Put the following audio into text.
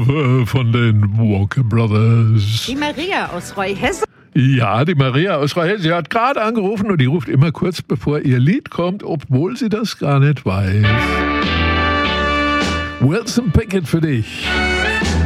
von den Walker Brothers. Die Maria aus Reuhesse. Ja, die Maria aus Reuhesse. Sie hat gerade angerufen und die ruft immer kurz bevor ihr Lied kommt, obwohl sie das gar nicht weiß. Wilson Pickett für dich.